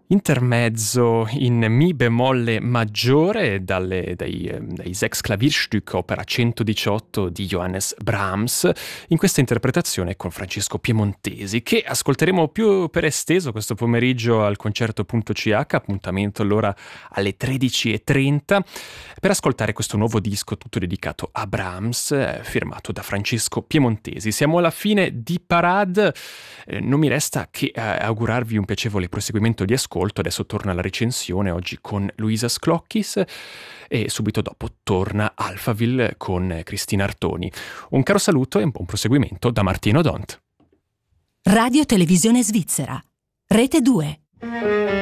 Intermezzo in Mi bemolle maggiore dai Sechs Klavierstück opera 118 di Johannes Brahms, in questa interpretazione con Francesco Piemontesi, che ascolteremo più per esteso questo pomeriggio al concerto.ch, appuntamento allora alle 13:30, per ascoltare questo nuovo disco tutto dedicato a Brahms, firmato da Francesco Piemontesi. Siamo alla fine di Parade, non mi resta che augurarvi un piacevole proseguimento di ascolto. Adesso torna la recensione, oggi con Luisa Sclocchis, e subito dopo torna Alphaville con Cristina Artoni. Un caro saluto e un buon proseguimento da Martino Dont. Radio Televisione Svizzera, Rete 2.